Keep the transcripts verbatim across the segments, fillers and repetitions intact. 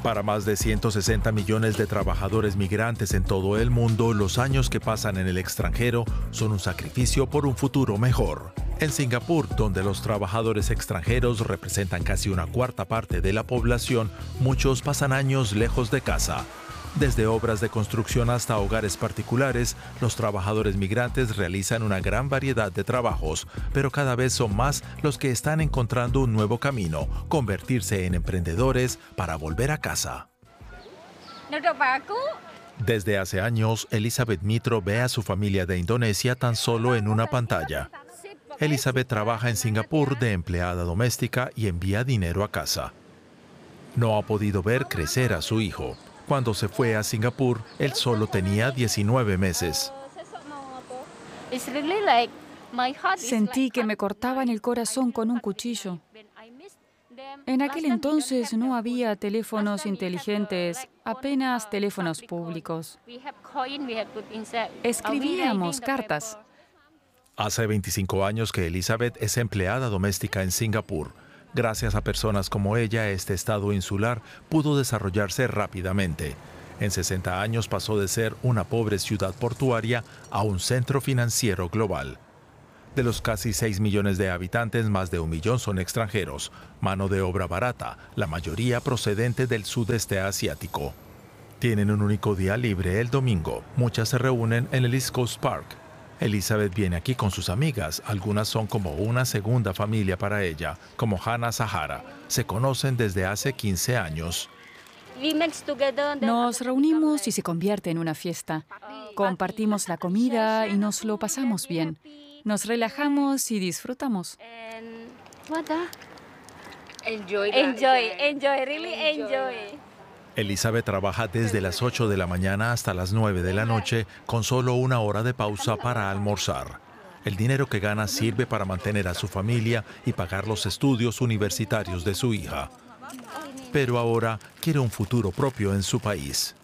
Para más de ciento sesenta millones de trabajadores migrantes en todo el mundo, los años que pasan en el extranjero son un sacrificio por un futuro mejor. En Singapur, donde los trabajadores extranjeros representan casi una cuarta parte de la población, muchos pasan años lejos de casa. Desde obras de construcción hasta hogares particulares, los trabajadores migrantes realizan una gran variedad de trabajos, pero cada vez son más los que están encontrando un nuevo camino, convertirse en emprendedores para volver a casa. Desde hace años, Elizabeth Mitro ve a su familia de Indonesia tan solo en una pantalla. Elizabeth trabaja en Singapur de empleada doméstica y envía dinero a casa. No ha podido ver crecer a su hijo. Cuando se fue a Singapur, él solo tenía diecinueve meses. Sentí que me cortaban el corazón con un cuchillo. En aquel entonces no había teléfonos inteligentes, apenas teléfonos públicos. Escribíamos cartas. Hace veinticinco años que Elizabeth es empleada doméstica en Singapur. Gracias a personas como ella, este estado insular pudo desarrollarse rápidamente. En sesenta años pasó de ser una pobre ciudad portuaria a un centro financiero global. De los casi seis millones de habitantes, más de un millón son extranjeros, mano de obra barata, la mayoría procedente del sudeste asiático. Tienen un único día libre el domingo. Muchas se reúnen en el East Coast Park. Elizabeth viene aquí con sus amigas, algunas son como una segunda familia para ella, como Hannah Sahara. Se conocen desde hace quince años. Nos reunimos y se convierte en una fiesta. Compartimos la comida y nos lo pasamos bien. Nos relajamos y disfrutamos. Enjoy, enjoy, enjoy, really enjoy. Elizabeth trabaja desde las ocho de la mañana hasta las nueve de la noche con solo una hora de pausa para almorzar. El dinero que gana sirve para mantener a su familia y pagar los estudios universitarios de su hija. Pero ahora quiere un futuro propio en su país.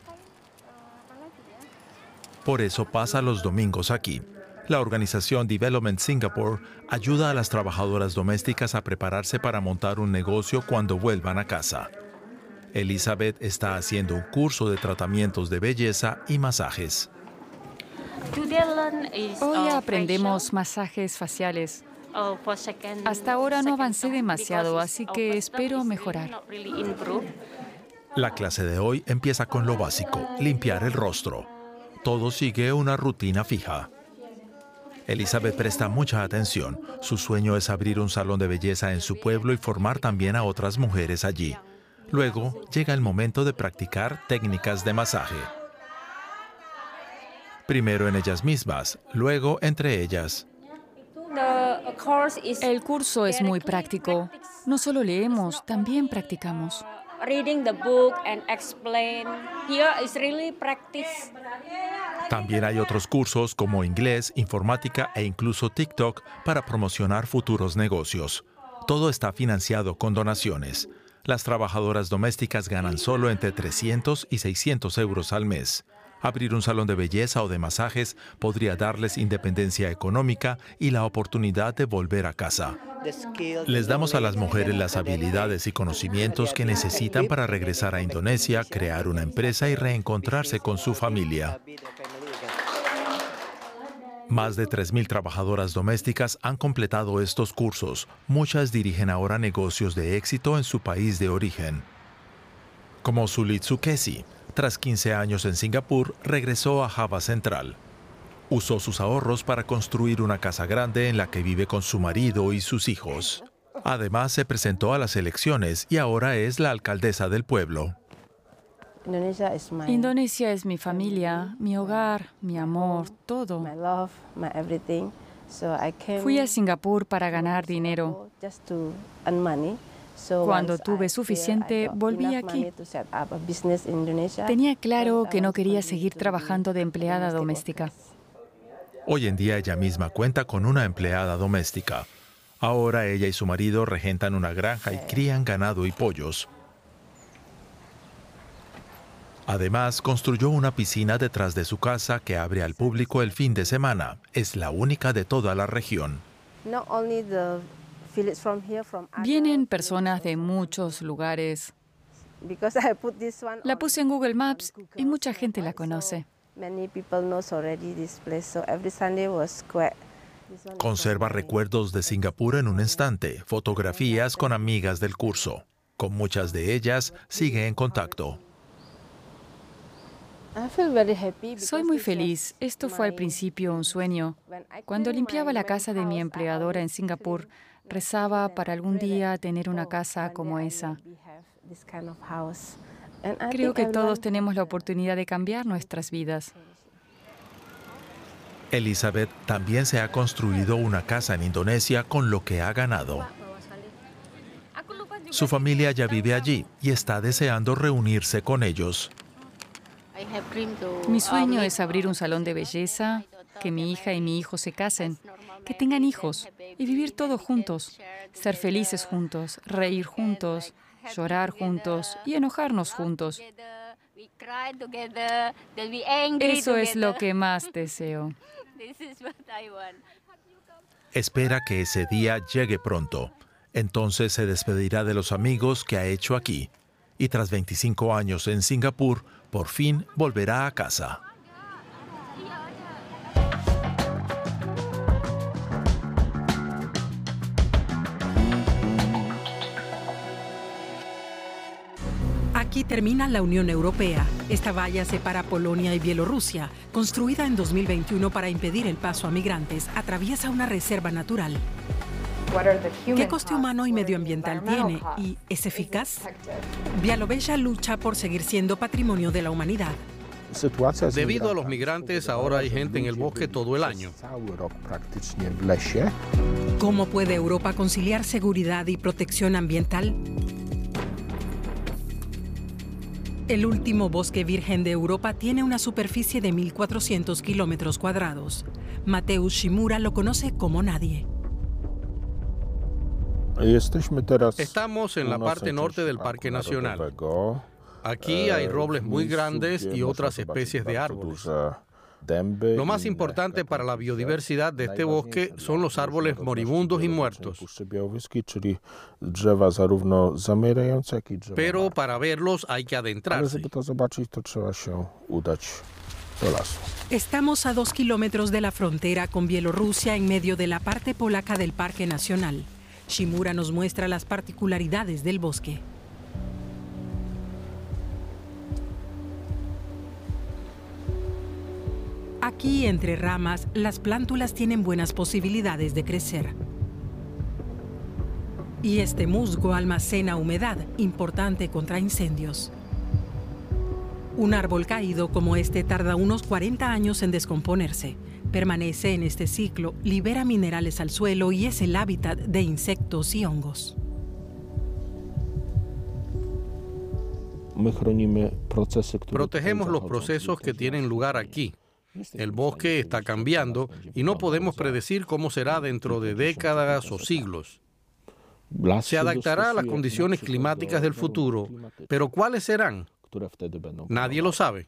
Por eso pasa los domingos aquí. La organización Development Singapore ayuda a las trabajadoras domésticas a prepararse para montar un negocio cuando vuelvan a casa. Elizabeth está haciendo un curso de tratamientos de belleza y masajes. Hoy aprendemos masajes faciales. Hasta ahora no avancé demasiado, así que espero mejorar. La clase de hoy empieza con lo básico, limpiar el rostro. Todo sigue una rutina fija. Elizabeth presta mucha atención. Su sueño es abrir un salón de belleza en su pueblo y formar también a otras mujeres allí. Luego llega el momento de practicar técnicas de masaje. Primero en ellas mismas, luego entre ellas. El curso es muy práctico. No solo leemos, también practicamos. También hay otros cursos como inglés, informática e incluso TikTok para promocionar futuros negocios. Todo está financiado con donaciones. Las trabajadoras domésticas ganan solo entre trescientos y seiscientos euros al mes. Abrir un salón de belleza o de masajes podría darles independencia económica y la oportunidad de volver a casa. Les damos a las mujeres las habilidades y conocimientos que necesitan para regresar a Indonesia, crear una empresa y reencontrarse con su familia. Más de tres mil trabajadoras domésticas han completado estos cursos. Muchas dirigen ahora negocios de éxito en su país de origen. Como Sulitsu Kesi, tras quince años en Singapur, regresó a Java Central. Usó sus ahorros para construir una casa grande en la que vive con su marido y sus hijos. Además, se presentó a las elecciones y ahora es la alcaldesa del pueblo. Indonesia es mi familia, mi hogar, mi amor, todo. Fui a Singapur para ganar dinero. Cuando tuve suficiente, volví aquí. Tenía claro que no quería seguir trabajando de empleada doméstica. Hoy en día ella misma cuenta con una empleada doméstica. Ahora ella y su marido regentan una granja y crían ganado y pollos. Además, construyó una piscina detrás de su casa que abre al público el fin de semana. Es la única de toda la región. Vienen personas de muchos lugares. La puse en Google Maps y mucha gente la conoce. Conserva recuerdos de Singapur en un instante, fotografías con amigas del curso. Con muchas de ellas sigue en contacto. Soy muy feliz. Esto fue al principio un sueño. Cuando limpiaba la casa de mi empleadora en Singapur, rezaba para algún día tener una casa como esa. Creo que todos tenemos la oportunidad de cambiar nuestras vidas. Elizabeth también se ha construido una casa en Indonesia con lo que ha ganado. Su familia ya vive allí y está deseando reunirse con ellos. Mi sueño es abrir un salón de belleza, que mi hija y mi hijo se casen, que tengan hijos y vivir todos juntos, ser felices juntos, reír juntos, llorar juntos y enojarnos juntos. Eso es lo que más deseo. Espera que ese día llegue pronto. Entonces se despedirá de los amigos que ha hecho aquí. Y tras veinticinco años en Singapur, por fin volverá a casa. Aquí termina la Unión Europea. Esta valla separa Polonia y Bielorrusia, construida en dos mil veintiuno para impedir el paso a migrantes, atraviesa una reserva natural. ¿Qué coste humano y medioambiental tiene? ¿Y es eficaz? Białobrzeg lucha por seguir siendo patrimonio de la humanidad. Debido a los migrantes, ahora hay gente en el bosque todo el año. ¿Cómo puede Europa conciliar seguridad y protección ambiental? El último bosque virgen de Europa tiene una superficie de mil cuatrocientos kilómetros cuadrados. Mateusz Shimura lo conoce como nadie. Estamos en la parte norte del Parque Nacional. Aquí hay robles muy grandes y otras especies de árboles. Lo más importante para la biodiversidad de este bosque son los árboles moribundos y muertos. Pero para verlos hay que adentrarse. Estamos a dos kilómetros de la frontera con Bielorrusia en medio de la parte polaca del Parque Nacional. Shimura nos muestra las particularidades del bosque. Aquí, entre ramas, las plántulas tienen buenas posibilidades de crecer. Y este musgo almacena humedad, importante contra incendios. Un árbol caído como este tarda unos cuarenta años en descomponerse. Permanece en este ciclo, libera minerales al suelo y es el hábitat de insectos y hongos. Protegemos los procesos que tienen lugar aquí. El bosque está cambiando y no podemos predecir cómo será dentro de décadas o siglos. Se adaptará a las condiciones climáticas del futuro, pero ¿cuáles serán? Nadie lo sabe.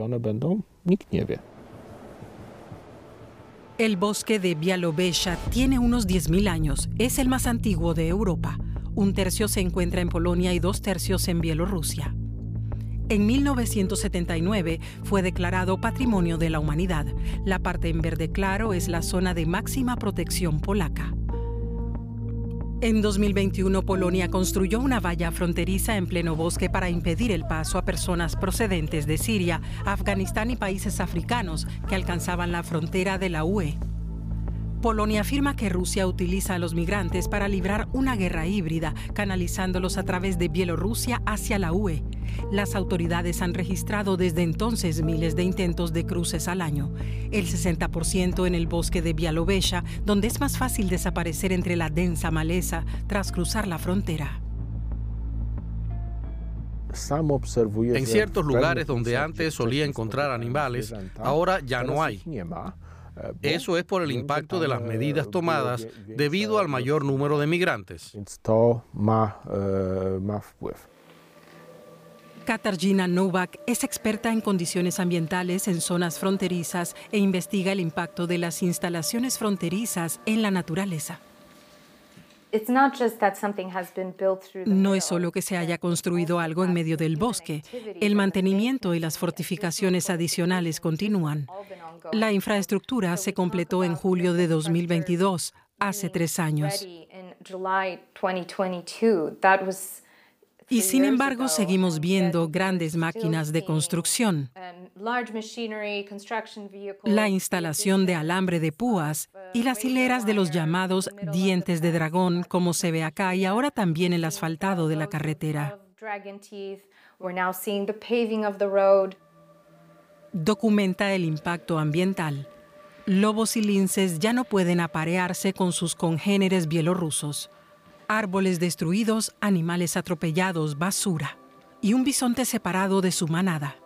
El bosque de Białobrzeg tiene unos diez mil años. Es el más antiguo de Europa. Un tercio se encuentra en Polonia y dos tercios en Bielorrusia. En mil novecientos setenta y nueve fue declarado Patrimonio de la Humanidad. La parte en verde claro es la zona de máxima protección polaca. En dos mil veintiuno, Polonia construyó una valla fronteriza en pleno bosque para impedir el paso a personas procedentes de Siria, Afganistán y países africanos que alcanzaban la frontera de la U E. Polonia afirma que Rusia utiliza a los migrantes para librar una guerra híbrida, canalizándolos a través de Bielorrusia hacia la U E. Las autoridades han registrado desde entonces miles de intentos de cruces al año, el sesenta por ciento en el bosque de Białobrzeg, donde es más fácil desaparecer entre la densa maleza tras cruzar la frontera. En ciertos lugares donde antes solía encontrar animales, ahora ya no hay. Eso es por el impacto de las medidas tomadas debido al mayor número de migrantes. Katarzyna Nowak es experta en condiciones ambientales en zonas fronterizas e investiga el impacto de las instalaciones fronterizas en la naturaleza. No es solo que se haya construido algo en medio del bosque. El mantenimiento y las fortificaciones adicionales continúan. La infraestructura se completó en julio de dos mil veintidós, hace tres años. Y sin embargo, seguimos viendo grandes máquinas de construcción, la instalación de alambre de púas y las hileras de los llamados dientes de dragón, como se ve acá, y ahora también el asfaltado de la carretera. Documenta el impacto ambiental. Lobos y linces ya no pueden aparearse con sus congéneres bielorrusos. Árboles destruidos, animales atropellados, basura y un bisonte separado de su manada.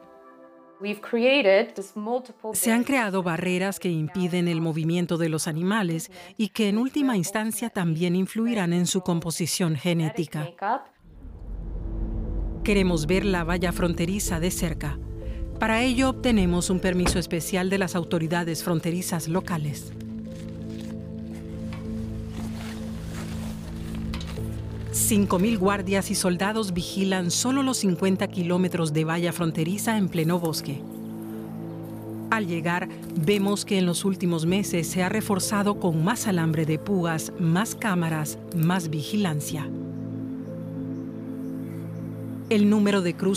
Se han creado barreras que impiden el movimiento de los animales y que en última instancia también influirán en su composición genética. Queremos ver la valla fronteriza de cerca. Para ello obtenemos un permiso especial de las autoridades fronterizas locales. cinco mil guardias y soldados vigilan solo los cincuenta kilómetros de valla fronteriza en pleno bosque. Al llegar, vemos que en los últimos meses se ha reforzado con más alambre de púas, más cámaras, más vigilancia. El número de cruces